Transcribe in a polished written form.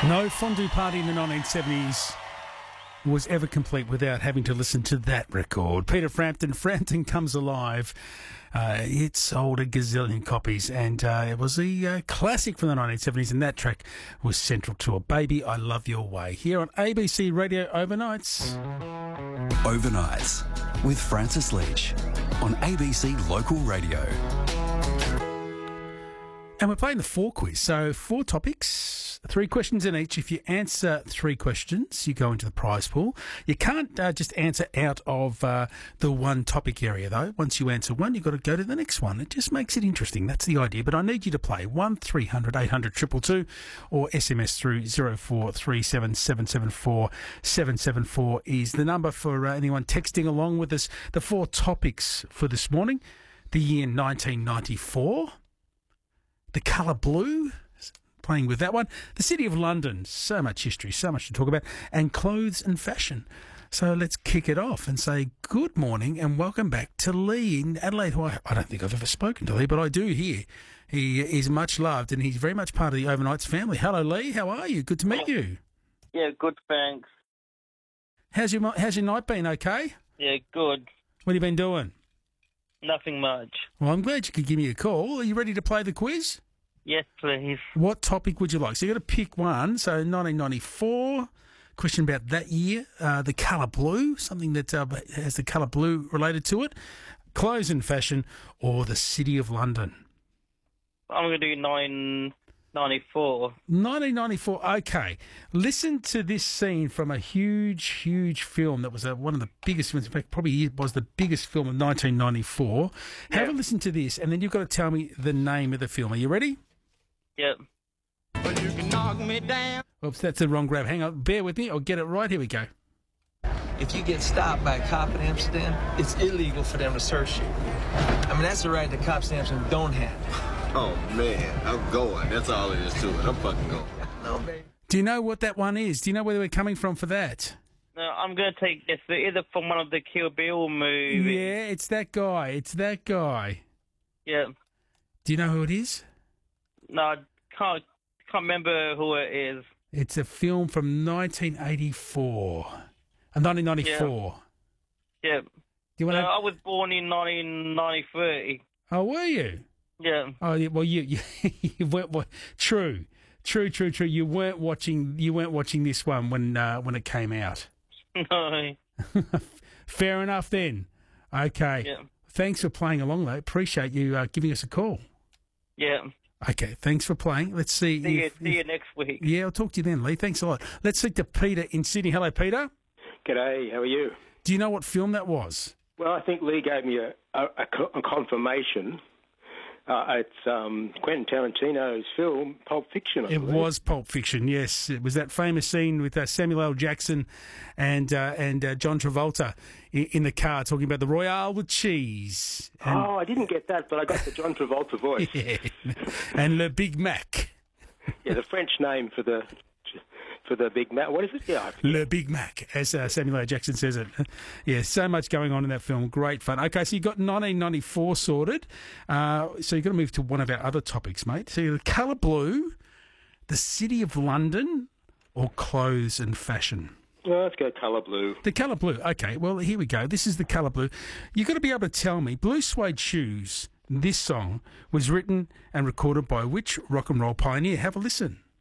No fondue party in the 1970s was ever complete without having to listen to that record. Peter Frampton, Frampton Comes Alive. It sold a gazillion copies, and it was a classic from the 1970s, and that track was central to it. Baby, I Love Your Way, here on ABC Radio Overnights. Overnights with Francis Leach on ABC Local Radio. And we're playing the 4 quiz. So 4 topics, 3 questions in each. If you answer 3 questions, you go into the prize pool. You can't just answer out of the one topic area, though. Once you answer one, you've got to go to the next one. It just makes it interesting. That's the idea. But I need you to play 1300 800 222 or SMS through 0437 774 774 is the number for anyone texting along with us. The 4 topics for this morning: the year 1994. The colour blue, playing with that one. The City of London, so much history, so much to talk about. And clothes and fashion. So let's kick it off and say good morning and welcome back to Lee in Adelaide, who I don't think I've ever spoken to Lee, but I do here. He is much loved and he's very much part of the Overnights family. Hello, Lee. How are you? Good to meet you. Yeah, good, thanks. How's your night been, okay? Yeah, good. What have you been doing? Nothing much. Well, I'm glad you could give me a call. Are you ready to play the quiz? Yes, please. What topic would you like? So you've got to pick one. So 1994, question about that year. The colour blue, something that has the colour blue related to it. Clothes and fashion, or the City of London. I'm going to do 1994. 1994, okay. Listen to this scene from a huge film that was one of the biggest films. In fact, probably was the biggest film of 1994. Yeah. Have a listen to this, and then you've got to tell me the name of the film. Are you ready? Yep. Well, you can knock me down. Oops, that's the wrong grab. Hang on, bear with me. I'll get it right. Here we go. If you get stopped by a cop in Amsterdam, it's illegal for them to search you. I mean, that's the right that cops in Amsterdam don't have. Oh, man, I'm going. That's all it is to it. I'm fucking going. No, baby. Do you know what that one is? Do you know where we're coming from for that? No, I'm going to take this. Either from one of the Kill Bill movies. Yeah, it's that guy. It's that guy. Yeah. Do you know who it is? No, I can't remember who it is. It's a film from 1994. Yeah. Do you want I was born in 1993. Oh, were you? Yeah. Oh, yeah, well, you weren't. True. You weren't watching this one when it came out. No. Fair enough then. Okay. Yeah. Thanks for playing along, though. Appreciate you giving us a call. Yeah. Okay, thanks for playing. Let's see. See you next week. Yeah, I'll talk to you then, Lee. Thanks a lot. Let's speak to Peter in Sydney. Hello, Peter. G'day, how are you? Do you know what film that was? Well, I think Lee gave me a confirmation. It's Quentin Tarantino's film, Pulp Fiction, I It believe. was Pulp Fiction, yes. It was that famous scene with Samuel L. Jackson and John Travolta in the car talking about the Royale with cheese. And, I didn't get that, but I got the John Travolta voice. yeah. And Le Big Mac. Yeah, the French name for the Big Mac. What is it? Yeah, I forget. Le Big Mac, as Samuel L. Jackson says it. Yeah, so much going on in that film. Great fun. Okay, so you got 1994 sorted. So you've got to move to one of our other topics, mate. So the colour blue, the City of London, or clothes and fashion? Well, let's go colour blue. The colour blue. Okay, well, here we go. This is the colour blue. You've got to be able to tell me, Blue Suede Shoes, this song, was written and recorded by which rock and roll pioneer? Have a listen.